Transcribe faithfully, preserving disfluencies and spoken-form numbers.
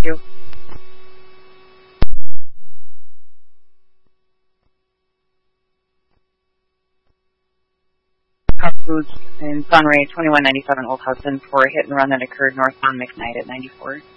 you. Pop Foods in Sunray, twenty-one ninety-seven Old Hudson, for a hit and run that occurred northbound McKnight at ninety-four.